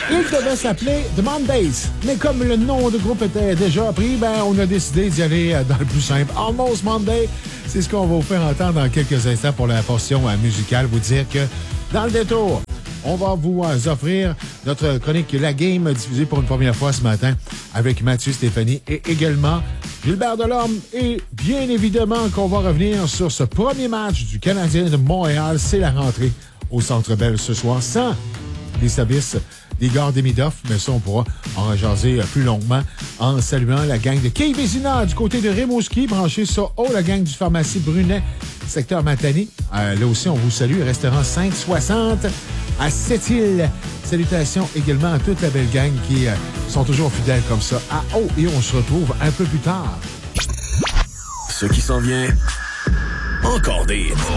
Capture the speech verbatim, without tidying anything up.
Il devait s'appeler The Mondays, mais comme le nom du groupe était déjà pris, ben on a décidé d'y aller dans le plus simple. Almost Monday, c'est ce qu'on va vous faire entendre dans quelques instants pour la portion musicale. Vous dire que dans le détour, on va vous offrir notre chronique La Game, diffusée pour une première fois ce matin avec Mathieu Stéphanie et également Gilbert Delorme. Et bien évidemment qu'on va revenir sur ce premier match du Canadien de Montréal. C'est la rentrée au Centre Bell ce soir sans les services des gars d'Emidoff, mais ça, on pourra en rejaser plus longuement en saluant la gang de Kay Vézina du côté de Rimouski, branché sur haut, la gang du pharmacie Brunet, secteur Matani. Euh, là aussi, on vous salue, restaurant cinq soixante à Sept-Îles. Salutations également à toute la belle gang qui euh, sont toujours fidèles comme ça à haut. Et on se retrouve un peu plus tard. Ce qui s'en vient, encore des